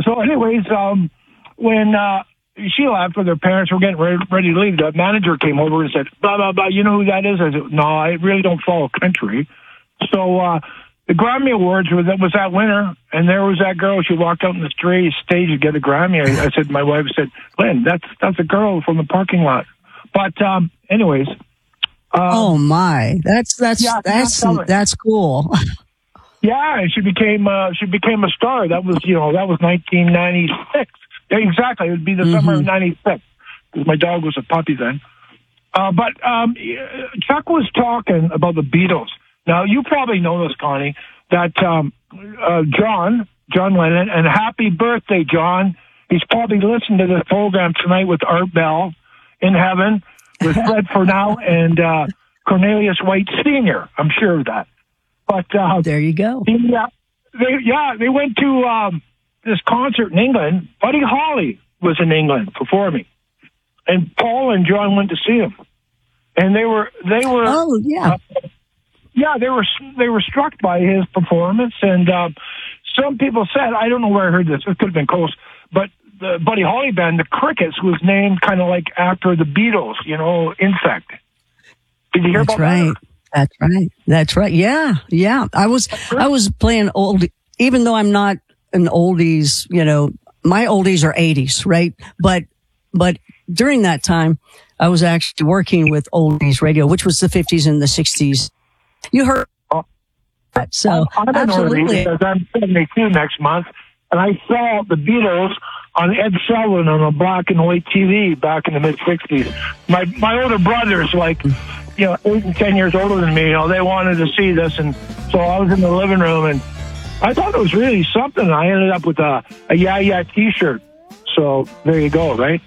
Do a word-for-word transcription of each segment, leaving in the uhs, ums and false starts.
so anyways, um, when uh, she left with her parents were getting ready, ready to leave, the manager came over and said, blah, blah, blah, you know who that is? I said, no, I really don't follow country. So uh, the Grammy Awards was, was that winter, and there was that girl. She walked out on the stage to get a Grammy. I, I said, my wife said, Lynn, that's that's a girl from the parking lot. But um, anyways. Um, oh, my. That's that's yeah, that's that's, that's cool. Yeah, and she became uh, she became a star. That was, you know, that was nineteen ninety-six. Yeah, exactly. It would be the mm-hmm. summer of ninety-six, because my dog was a puppy then. Uh, but um, Chuck was talking about the Beatles. Now, you probably know this, Connie, that um, uh, John, John Lennon, and happy birthday, John. He's probably listening to this program tonight with Art Bell in heaven, with Fred Furnau and uh, Cornelius White Senior I'm sure of that. But uh, there you go. Yeah, they, yeah, they went to um, this concert in England. Buddy Holly was in England performing, and Paul and John went to see him, and they were they were oh yeah uh, yeah they were they were struck by his performance. And uh, some people said, I don't know where I heard this. It could have been close, but the Buddy Holly band, the Crickets, was named kind of like after the Beatles. You know, Insect. Did you hear That's about right. that? That's right. That's right. Yeah, yeah. I was I was playing old, even though I'm not an oldies. You know, my oldies are eighties, right? But but during that time, I was actually working with oldies radio, which was the fifties and the sixties. You heard that, so I'm absolutely. Because I'm seventy-two next month, and I saw the Beatles on Ed Sullivan on a black and white T V back in the mid sixties. My my older brothers, like, you know, eight and ten years older than me, you know, they wanted to see this, and so I was in the living room, and I thought it was really something. I ended up with a, a Yeah Yeah T-shirt. So there you go, right?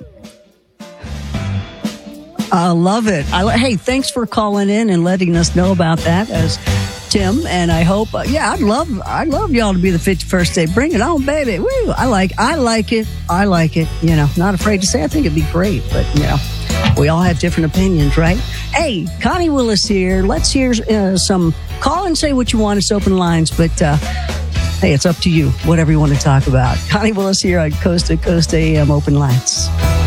I love it. I, hey, thanks for calling in and letting us know about that, as Tim. And I hope, uh, yeah, I'd love, I'd love y'all to be the fifty-first day. Bring it on, baby. Woo! I like, I like it. I like it. You know, not afraid to say. I think it'd be great, but you know, we all have different opinions, right? Hey, Connie Willis here. Let's hear uh, some. Call and say what you want. It's open lines, but uh, hey, it's up to you. Whatever you want to talk about. Connie Willis here on Coast to Coast A M Open Lines.